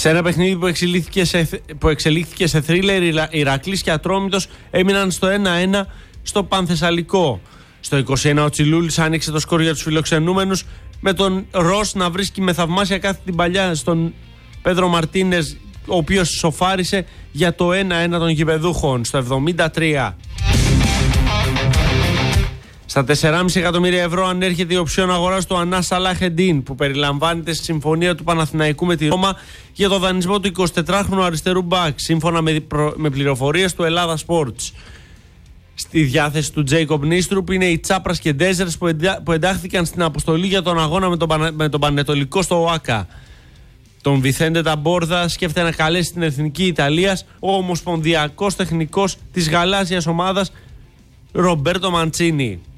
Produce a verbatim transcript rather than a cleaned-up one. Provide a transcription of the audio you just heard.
Σε ένα παιχνίδι που εξελίχθηκε σε, που εξελίχθηκε σε θρίλερ, Ηρακλής και Ατρόμητος έμειναν στο ένα ένα στο Πανθεσσαλικό. Στο είκοσι ένα ο Τσιλούλης άνοιξε το σκορ για τους φιλοξενούμενους, με τον Ρος να βρίσκει με θαυμάσια κάθε την παλιά στον Πέδρο Μαρτίνες, ο οποίος σοφάρισε για το ένα ένα των γηπεδούχων στο εβδομήντα τρία. Στα τέσσερα κόμμα πέντε εκατομμύρια ευρώ ανέρχεται η οψιόν αγοράς του Ανά Σαλάχεντίν, που περιλαμβάνεται στη συμφωνία του Παναθηναϊκού με τη Ρώμα για το δανεισμό του εικοσιτετράχρονου αριστερού μπακ, σύμφωνα με, προ... με πληροφορίες του Ελλάδα Sports. Στη διάθεση του Τζέικομπ Νίστρουπ είναι οι Τσάπρας και Ντέζερς που, εντά... που εντάχθηκαν στην αποστολή για τον αγώνα με τον, Πανε... με τον Πανετολικό στο ΟΑΚΑ. Τον Βιθέντε Ταμπόρδα σκέφτεται να καλέσει την Εθνική Ιταλίας ο ομοσπονδιακός τεχνικός της γαλάζιας ομάδας Ρομπέρτο Μαντσίνι.